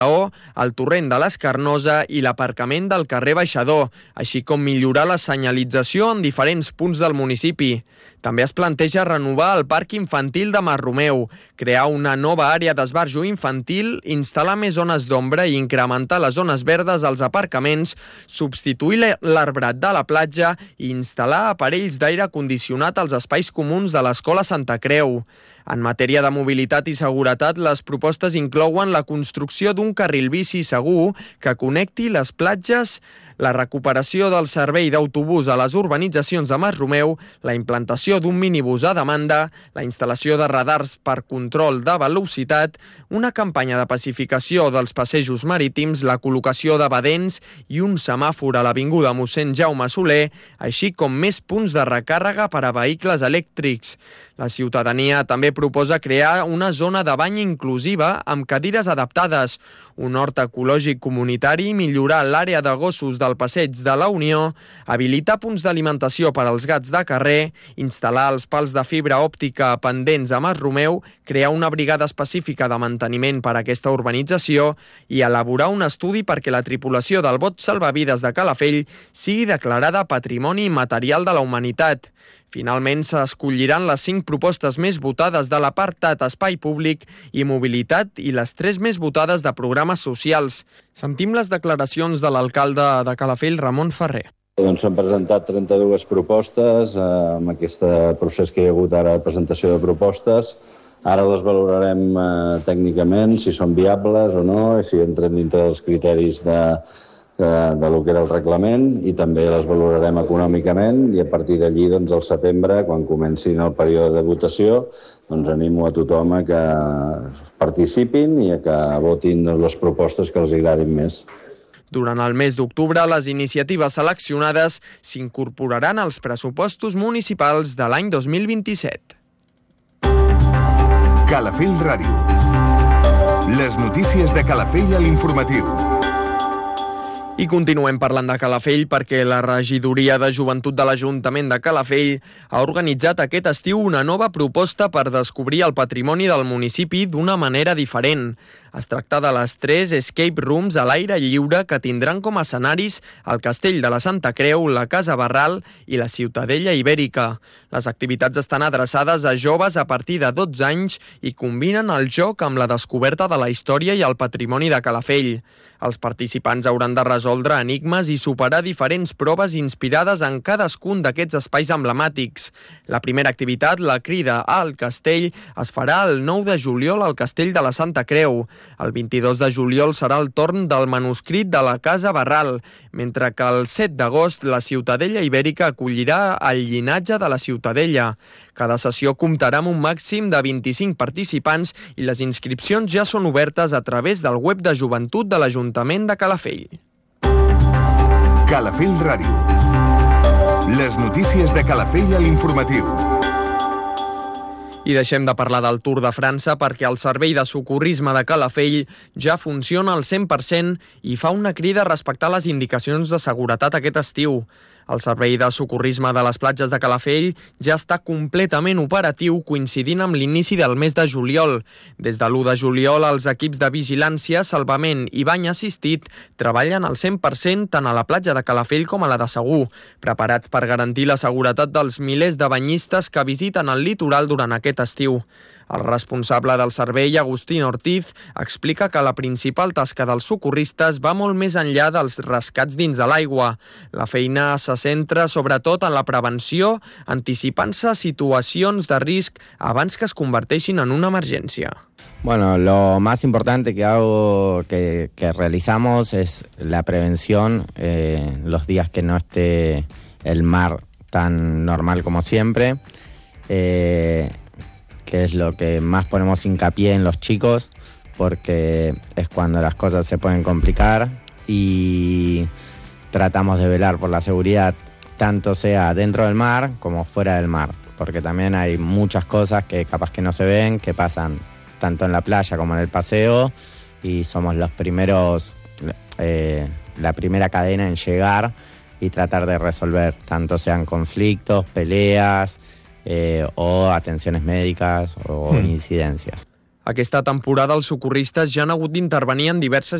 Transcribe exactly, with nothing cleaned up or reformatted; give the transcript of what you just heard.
el torrent de l'Escarnosa i l'aparcament del carrer Baixador, així com millorar la senyalització en diferents punts del municipi. També es planteja renovar el parc infantil de Masromeu, crear una nova àrea d'esbarjo infantil, instal·lar més zones d'ombra i incrementar les zones verdes als aparcaments, substituir l'arbrat de la platja i instal·lar aparells d'aire condicionat als espais comuns de l'Escola Santa Creu. En matèria de mobilitat i seguretat, les propostes inclouen la construcció d'un carril bici segur que connecti les platges, la recuperació del servei d'autobús a les urbanitzacions de Masromeu, la implantació d'un minibús a demanda, la instal·lació de radars per control de velocitat, una campanya de pacificació dels passejos marítims, la col·locació de badents i un semàfor a l'avinguda Mossèn Jaume Soler, així com més punts de recàrrega per a vehicles elèctrics. La ciutadania també proposa crear una zona de bany inclusiva amb cadires adaptades, un hort ecològic comunitari, millorar l'àrea de gossos del passeig de la Unió, habilitar punts d'alimentació per als gats de carrer, instal·lar els pals de fibra òptica pendents a Masromeu, crear una brigada específica de manteniment per a aquesta urbanització i elaborar un estudi perquè la tripulació del bot salvavides de Calafell sigui declarada Patrimoni Immaterial de la Humanitat. Finalment, s'escolliran les cinc propostes més votades de l'apartat Espai Públic i Mobilitat i les tres més votades de programes socials. Sentim les declaracions de l'alcalde de Calafell, Ramon Ferrer. Doncs s'han presentat trenta-dues propostes, eh, amb aquest procés que hi ha hagut ara de presentació de propostes. Ara les valorarem eh, tècnicament, si són viables o no, i si entren dintre dels criteris de... de, de lo que era el reglament, i també les valorarem econòmicament, i a partir d'allí, doncs, al setembre, quan comencin el període de votació, doncs animo a tothom a que participin i a que votin doncs, les propostes que els agradin més. Durant el mes d'octubre, les iniciatives seleccionades s'incorporaran als pressupostos municipals de l'any dos mil vint-i-set. Calafell Ràdio. Les notícies de Calafell a l'informatiu. I continuem parlant de Calafell perquè la regidoria de joventut de l'Ajuntament de Calafell ha organitzat aquest estiu una nova proposta per descobrir el patrimoni del municipi d'una manera diferent. Es tracta de les tres escape rooms a l'aire lliure que tindran com a escenaris el Castell de la Santa Creu, la Casa Barral i la Ciutadella Ibèrica. Les activitats estan adreçades a joves a partir de dotze anys i combinen el joc amb la descoberta de la història i el patrimoni de Calafell. Els participants hauran de resoldre enigmes i superar diferents proves inspirades en cadascun d'aquests espais emblemàtics. La primera activitat, la crida al castell, es farà el nou de juliol al Castell de la Santa Creu. El vint-i-dos de juliol serà el torn del manuscrit de la Casa Barral, mentre que el set d'agost la Ciutadella Ibèrica acollirà el llinatge de la Ciutadella. Cada sessió comptarà amb un màxim de vint-i-cinc participants i les inscripcions ja són obertes a través del web de joventut de l'Ajuntament de Calafell. Calafell Ràdio. Les notícies de Calafell a l'informatiu. I deixem de parlar del Tour de França perquè el servei de socorrisme de Calafell ja funciona al cent per cent i fa una crida a respectar les indicacions de seguretat aquest estiu. El servei de socorrisme de les platges de Calafell ja està completament operatiu coincidint amb l'inici del mes de juliol. Des de l'u de juliol, els equips de vigilància, salvament i bany assistit treballen al cent per cent tant a la platja de Calafell com a la de Segur, preparats per garantir la seguretat dels milers de banyistes que visiten el litoral durant aquest estiu. El responsable del servei, Agustín Ortiz, explica que la principal tasca dels socorristes va molt més enllà dels rescats dins de l'aigua. La feina se centra sobretot en la prevenció, anticipant-se a situacions de risc abans que es converteixin en una emergència. Bueno, lo más importante que hago, que, que realizamos es la prevención, eh, los días que no esté el mar tan normal como siempre, eh, que es lo que más ponemos hincapié en los chicos, porque es cuando las cosas se pueden complicar, y tratamos de velar por la seguridad, tanto sea dentro del mar como fuera del mar, porque también hay muchas cosas que capaz que no se ven, que pasan tanto en la playa como en el paseo, y somos los primeros, eh, la primera cadena en llegar y tratar de resolver, tanto sean conflictos, peleas, Eh, o atenciones médicas o mm. incidencias. Aquesta temporada els socorristes ja han hagut d'intervenir en diverses